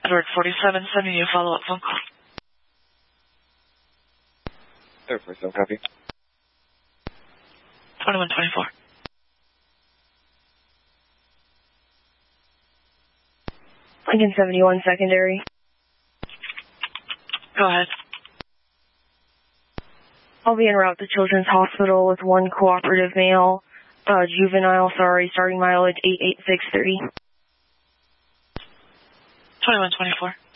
Edward 47, sending you a follow-up phone call. Air Force, no copy. 2124. Lincoln 71 secondary. Go ahead. I'll be en route to Children's Hospital with one cooperative male, juvenile, starting mileage 8863. 2124.